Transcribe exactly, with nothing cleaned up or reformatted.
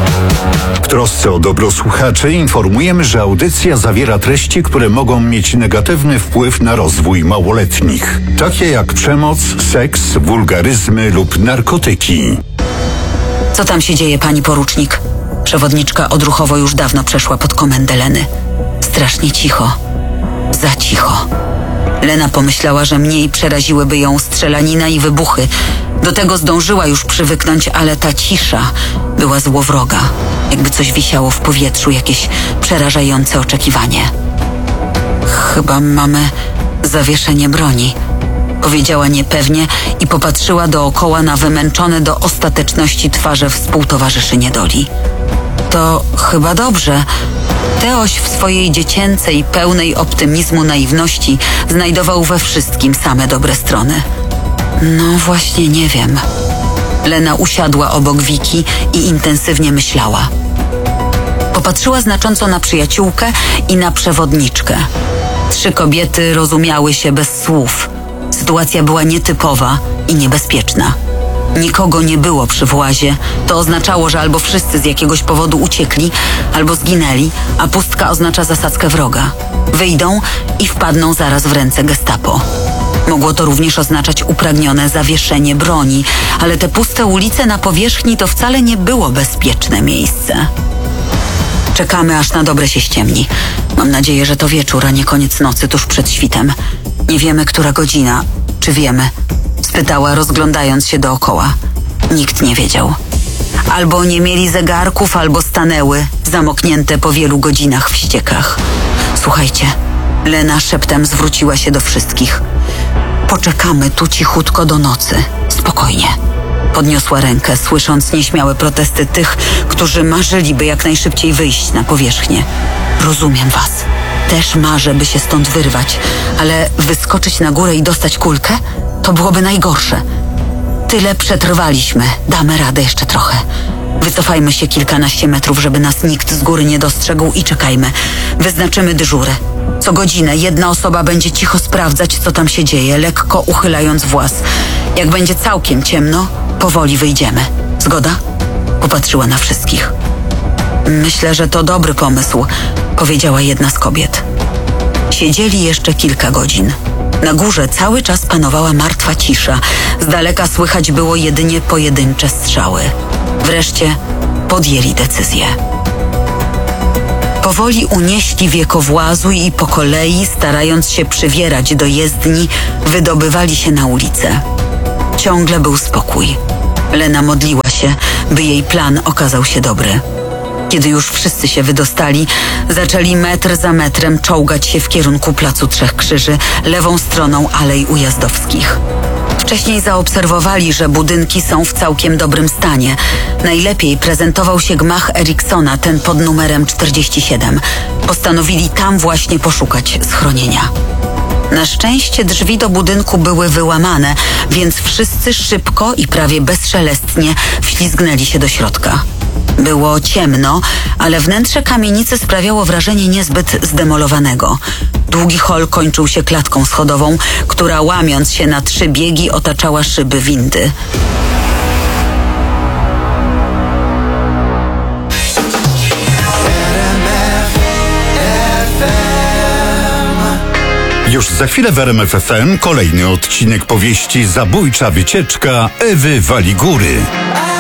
W trosce o dobro słuchaczy informujemy, że audycja zawiera treści, które mogą mieć negatywny wpływ na rozwój małoletnich, takie jak przemoc, seks, wulgaryzmy lub narkotyki. Co tam się dzieje, pani porucznik? Przewodniczka odruchowo już dawno przeszła pod komendę Leny. Strasznie cicho. Za cicho. Lena pomyślała, że mniej przeraziłyby ją strzelanina i wybuchy. Do tego zdążyła już przywyknąć, ale ta cisza była złowroga. Jakby coś wisiało w powietrzu, jakieś przerażające oczekiwanie. Chyba mamy zawieszenie broni, powiedziała niepewnie i popatrzyła dookoła na wymęczone do ostateczności twarze współtowarzyszy niedoli. To chyba dobrze. Teoś w swojej dziecięcej, pełnej optymizmu naiwności znajdował we wszystkim same dobre strony. No właśnie nie wiem. Lena usiadła obok Wiki i intensywnie myślała. Popatrzyła znacząco na przyjaciółkę i na przewodniczkę. Trzy kobiety rozumiały się bez słów. Sytuacja była nietypowa i niebezpieczna. Nikogo nie było przy włazie. To oznaczało, że albo wszyscy z jakiegoś powodu uciekli, albo zginęli, a pustka oznacza zasadzkę wroga. Wyjdą i wpadną zaraz w ręce gestapo. Mogło to również oznaczać upragnione zawieszenie broni, ale te puste ulice na powierzchni to wcale nie było bezpieczne miejsce. Czekamy, aż na dobre się ściemni. Mam nadzieję, że to wieczór, a nie koniec nocy tuż przed świtem. Nie wiemy, która godzina. Czy wiemy? Spytała, rozglądając się dookoła. Nikt nie wiedział. Albo nie mieli zegarków, albo stanęły, zamoknięte po wielu godzinach w ściekach. Słuchajcie, Lena szeptem zwróciła się do wszystkich. Poczekamy tu cichutko do nocy. Spokojnie. Podniosła rękę, słysząc nieśmiałe protesty tych, którzy marzyliby jak najszybciej wyjść na powierzchnię. Rozumiem was. Też marzę, by się stąd wyrwać, ale wyskoczyć na górę i dostać kulkę? To byłoby najgorsze. Tyle przetrwaliśmy. Damy radę jeszcze trochę. Wycofajmy się kilkanaście metrów, żeby nas nikt z góry nie dostrzegł i czekajmy. Wyznaczymy dyżury. Co godzinę jedna osoba będzie cicho sprawdzać, co tam się dzieje, lekko uchylając włas. Jak będzie całkiem ciemno, powoli wyjdziemy. Zgoda? Popatrzyła na wszystkich. Myślę, że to dobry pomysł, powiedziała jedna z kobiet. Siedzieli jeszcze kilka godzin. Na górze cały czas panowała martwa cisza. Z daleka słychać było jedynie pojedyncze strzały. Wreszcie podjęli decyzję. Powoli unieśli wiekowłazu i po kolei, starając się przywierać do jezdni, wydobywali się na ulicę. Ciągle był spokój. Lena modliła się, by jej plan okazał się dobry. Kiedy już wszyscy się wydostali, zaczęli metr za metrem czołgać się w kierunku Placu Trzech Krzyży, lewą stroną Alei Ujazdowskich. Wcześniej zaobserwowali, że budynki są w całkiem dobrym stanie. Najlepiej prezentował się gmach Eriksona, ten pod numerem czterdzieści siedem. Postanowili tam właśnie poszukać schronienia. Na szczęście drzwi do budynku były wyłamane, więc wszyscy szybko i prawie bezszelestnie wślizgnęli się do środka. Było ciemno, ale wnętrze kamienicy sprawiało wrażenie niezbyt zdemolowanego. Długi hol kończył się klatką schodową, która łamiąc się na trzy biegi otaczała szyby windy. Już za chwilę w R M F F M kolejny odcinek powieści Zabójcza wycieczka Ewy Waligóry.